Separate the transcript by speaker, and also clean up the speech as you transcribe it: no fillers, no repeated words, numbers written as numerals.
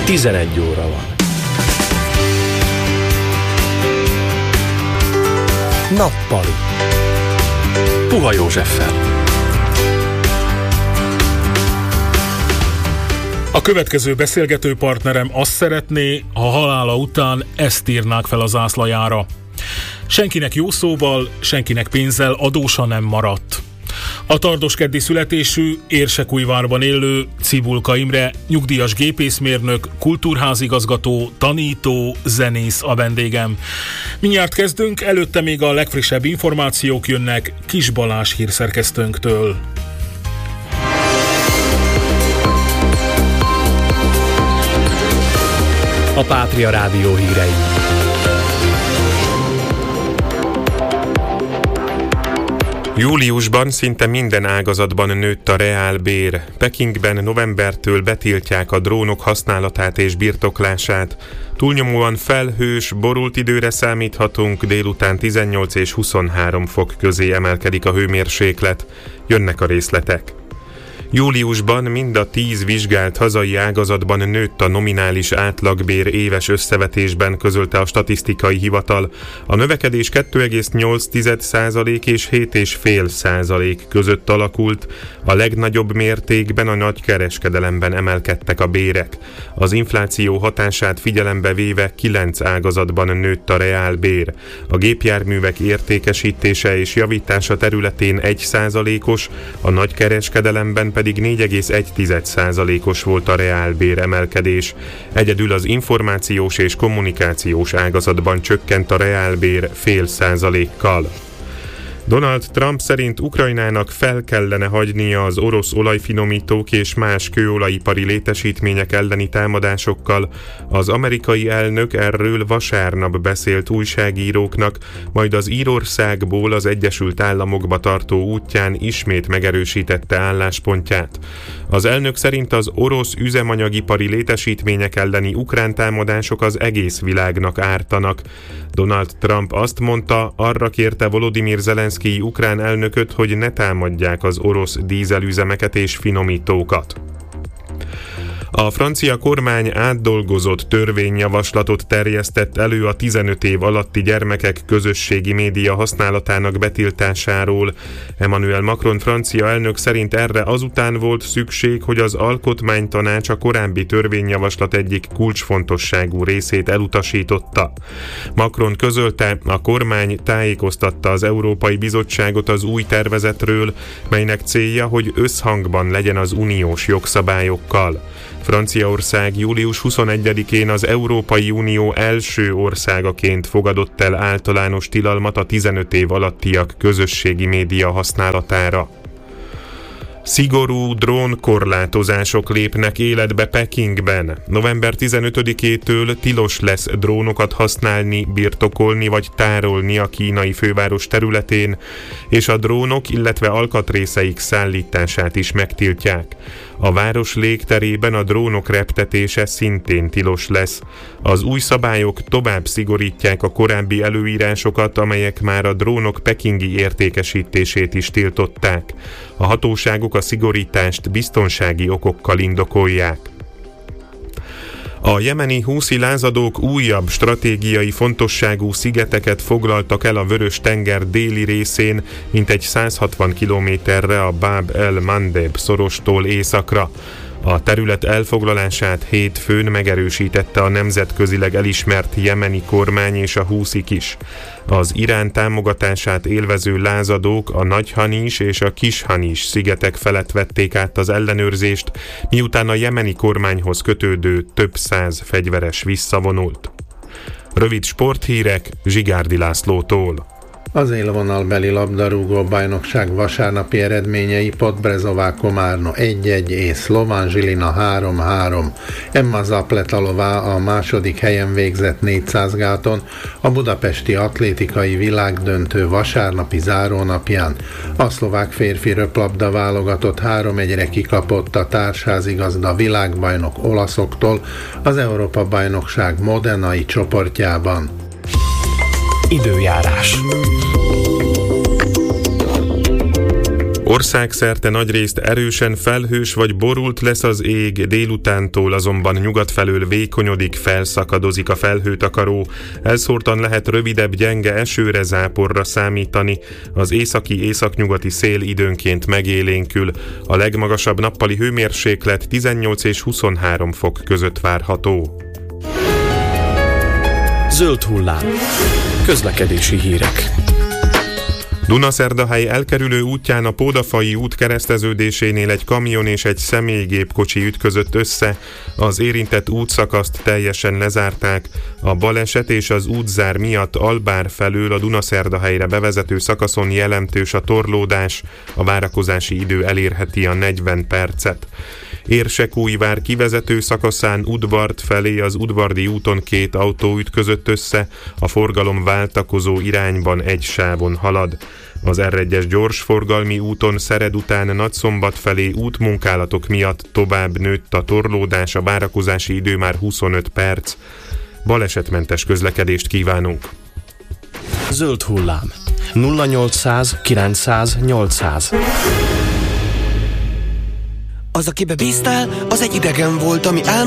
Speaker 1: 11 óra van. Nappali. Puha Józseffel.
Speaker 2: A következő beszélgető partnerem azt szeretné, ha halála után ezt írnák fel a zászlajára. Senkinek jó szóval, senkinek pénzzel adósa nem maradt. A tardoskeddi születésű, Érsekújvárban élő Cibulka Imre, nyugdíjas gépészmérnök, kultúrházigazgató, tanító, zenész a vendégem. Mindjárt kezdünk, előtte még a legfrissebb információk jönnek Kis Balázs hírszerkesztőnktől.
Speaker 1: A Pátria Rádió hírei.
Speaker 3: Júliusban szinte minden ágazatban nőtt a reálbér. Pekingben novembertől betiltják a drónok használatát és birtoklását. Túlnyomóan felhős, borult időre számíthatunk, délután 18 és 23 fok közé emelkedik a hőmérséklet. Jönnek a részletek. Júliusban mind a 10 vizsgált hazai ágazatban nőtt a nominális átlagbér éves összevetésben, közölte a statisztikai hivatal. A növekedés 2,8% és 7,5% között alakult, a legnagyobb mértékben a nagykereskedelemben emelkedtek a bérek. Az infláció hatását figyelembe véve 9 ágazatban nőtt a reálbér. A gépjárművek értékesítése és javítása területén 1%-os, a nagykereskedelemben pedig 4,1%-os volt a reálbér emelkedés. Egyedül az információs és kommunikációs ágazatban csökkent a reálbér 0,5%-kal. Donald Trump szerint Ukrajnának fel kellene hagynia az orosz olajfinomítók és más kőolajipari létesítmények elleni támadásokkal. Az amerikai elnök erről vasárnap beszélt újságíróknak, majd az Írországból az Egyesült Államokba tartó útján ismét megerősítette álláspontját. Az elnök szerint az orosz üzemanyagipari létesítmények elleni ukrán támadások az egész világnak ártanak. Donald Trump azt mondta, arra kérte Volodymyr Zelenszkij ukrán elnököt, hogy ne támadják az orosz dízelüzemeket és finomítókat. A francia kormány átdolgozott törvényjavaslatot terjesztett elő a 15 év alatti gyermekek közösségi média használatának betiltásáról. Emmanuel Macron francia elnök szerint erre azután volt szükség, hogy az Alkotmánytanács a korábbi törvényjavaslat egyik kulcsfontosságú részét elutasította. Macron közölte, a kormány tájékoztatta az Európai Bizottságot az új tervezetről, melynek célja, hogy összhangban legyen az uniós jogszabályokkal. Franciaország július 21-én az Európai Unió első országaként fogadott el általános tilalmat a 15 év alattiak közösségi média használatára. Szigorú drónkorlátozások lépnek életbe Pekingben. November 15-től tilos lesz drónokat használni, birtokolni vagy tárolni a kínai főváros területén, és a drónok, illetve alkatrészeik szállítását is megtiltják. A város légterében a drónok reptetése szintén tilos lesz. Az új szabályok tovább szigorítják a korábbi előírásokat, amelyek már a drónok pekingi értékesítését is tiltották. A hatóságok a szigorítást biztonsági okokkal indokolják. A jemeni húszi lázadók újabb stratégiai fontosságú szigeteket foglaltak el a Vörös-tenger déli részén, mintegy 160 kilométerre a Bab el-Mandeb szorostól északra. A terület elfoglalását hétfőn megerősítette a nemzetközileg elismert jemeni kormány és a húszik is. Az Irán támogatását élvező lázadók a Nagy-Hanis és a Kis-Hanis szigetek felett vették át az ellenőrzést, miután a jemeni kormányhoz kötődő több száz fegyveres visszavonult. Rövid sporthírek Zsigárdi Lászlótól.
Speaker 4: Az élvonalbeli labdarúgó bajnokság vasárnapi eredményei: Podbrezová Komárno 1-1 és Szlován Zsilina 3-3. Emma Zapletalová a második helyen végzett 400 gáton a budapesti atlétikai világdöntő vasárnapi zárónapján. A szlovák férfi röplabda válogatott 3-1-re kikapott a társházigazda világbajnok olaszoktól az Európa-bajnokság modenai csoportjában.
Speaker 1: Időjárás.
Speaker 3: Országszerte nagyrészt erősen felhős vagy borult lesz az ég, délutántól azonban nyugat felől vékonyodik, felszakadozik a felhőtakaró. Elszórtan lehet rövidebb, gyenge esőre, záporra számítani. Az északi-északnyugati szél időnként megélénkül. A legmagasabb nappali hőmérséklet 18 és 23 fok között várható.
Speaker 1: Zöld hullám. Közlekedési hírek.
Speaker 3: Dunaszerdahely elkerülő útján a Pódafai út kereszteződésénél egy kamion és egy személygépkocsi ütközött össze. Az érintett útszakaszt teljesen lezárták. A baleset és az útzár miatt Albár felől a Dunaszerdahelyre bevezető szakaszon jelentős a torlódás. A várakozási idő elérheti a 40 percet. Érsekújvár kivezető szakaszán Udvard felé az Udvardi úton 2 autó ütközött össze, a forgalom váltakozó irányban egy sávon halad. Az R1-es gyorsforgalmi úton Szered után Nagyszombat felé útmunkálatok miatt tovább nőtt a torlódás, a várakozási idő már 25 perc. Balesetmentes közlekedést kívánunk!
Speaker 1: Zöld hullám. 0800 900 800.
Speaker 5: Az, akibe bíztál, az egy idegen volt, ami